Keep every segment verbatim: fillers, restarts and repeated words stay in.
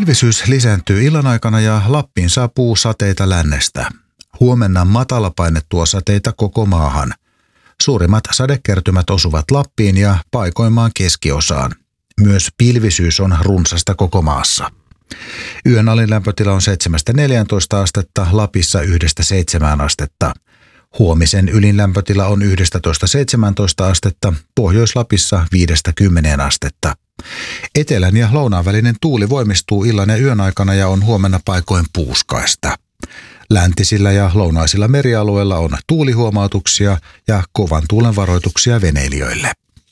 Pilvisyys lisääntyy illan aikana ja Lappiin saapuu sateita lännestä. Huomenna matalapaine tuo sateita koko maahan. Suurimmat sadekertymät osuvat Lappiin ja paikoimaan keskiosaan. Myös pilvisyys on runsasta koko maassa. Yön alin lämpötila on seitsemästä neljääntoista astetta, Lapissa yhdestä seitsemään astetta. Huomisen ylin lämpötila on yhdestätoista seitsemäntoista astetta, Pohjois-Lapissa viidestä kymmeneen astetta. Etelän ja lounaan välinen tuuli voimistuu illan ja yön aikana ja on huomenna paikoin puuskaista. Läntisillä ja lounaisilla merialueilla on tuulihuomautuksia ja kovan tuulen varoituksia veneilijöille.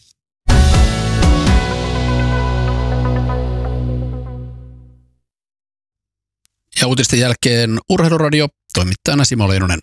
Ja uutisten jälkeen Urheiluradio, toimittajana Simo Leinonen.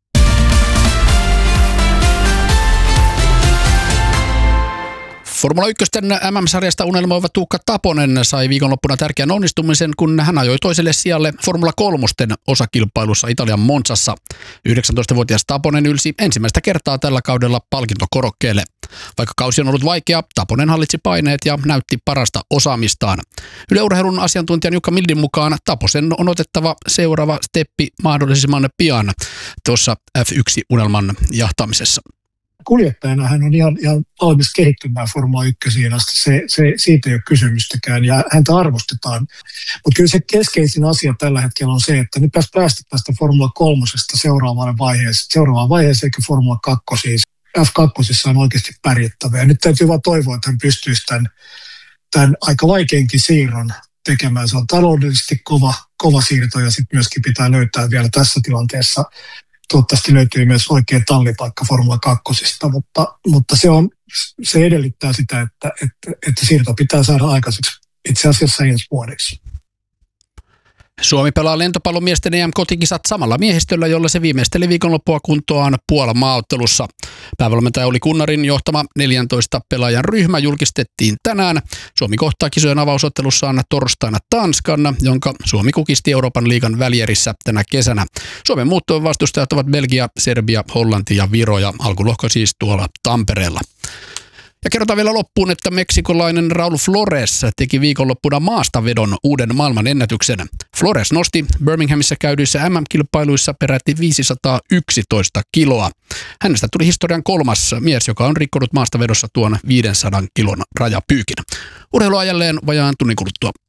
Formula yksi M M-sarjasta unelmoiva Tuukka Taponen sai viikonloppuna tärkeän onnistumisen, kun hän ajoi toiselle sijalle Formula kolme osakilpailussa Italian Monzassa. yhdeksäntoistavuotias Taponen ylsi ensimmäistä kertaa tällä kaudella palkintokorokkeelle. Vaikka kausi on ollut vaikea, Taponen hallitsi paineet ja näytti parasta osaamistaan. Yle Urheilun asiantuntijan Jukka Mildin mukaan Taposen on otettava seuraava steppi mahdollisimman pian tuossa F yksi -unelman jahtaamisessa. Kuljettajana hän on ihan, ihan valmis kehittymään Formula ykkösiin asti. Se, se, siitä ei ole kysymystäkään ja häntä arvostetaan. Mutta kyllä se keskeisin asia tällä hetkellä on se, että nyt pitäisi päästä tästä Formula kolmosesta seuraavaan vaiheeseen, seuraavaan vaiheeseen eikä Formula kaksi. F kaksi on oikeasti pärjättävä. Ja nyt täytyy vaan toivoa, että hän pystyisi tämän, tämän aika vaikeinkin siirron tekemään. Se on taloudellisesti kova, kova siirto ja sitten myöskin pitää löytää vielä tässä tilanteessa. Toivottavasti löytyy myös oikea tallipaikka Formula kakkosesta, mutta, mutta se, on, se edellyttää sitä, että, että, että siirto pitää saada aikaiseksi itse asiassa ensi vuodeksi. Suomi pelaa lentopallomiesten E M-kotikisat samalla miehistöllä, jolla se viimeisteli viikonloppua kuntoaan Puolan maaottelussa. Päävalmentaja Olli Kunnarin johtama neljäntoista pelaajan ryhmä julkistettiin tänään. Suomi kohtaa kisojen avausottelussaan torstaina Tanskan, jonka Suomi kukisti Euroopan liigan välierissä tänä kesänä. Suomen muut vastustajat ovat Belgia, Serbia, Hollanti ja Viro ja alkulohko siis tuolla Tampereella. Ja kerrotaan vielä loppuun, että meksikolainen Raul Flores teki viikonloppuna maastavedon uuden maailman ennätyksen. Flores nosti Birminghamissa käydyissä M M-kilpailuissa peräti viisisataayksitoista kiloa. Hänestä tuli historian kolmas mies, joka on rikkonut maastavedossa tuon viisisataa kilon rajapyykin. Urheilu ajalleen vajaan tunnin kuluttua.